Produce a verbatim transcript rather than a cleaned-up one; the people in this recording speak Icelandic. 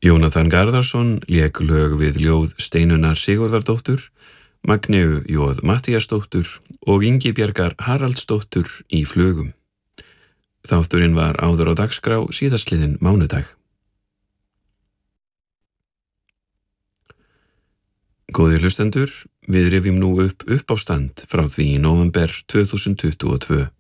Jónatan Garðarsson lék lög við ljóð Steinunnar Sigurðardóttur, Magneu Jóð Matthíasdóttur og Ingibjargar Haraldsdóttur í Flugum. Þátturinn var áður á dagskrá síðastliðinn mánudag. Góðir hlustendur, við rifjum nú upp uppástand frá því í nóvember tvö þúsund tuttugu og tvö.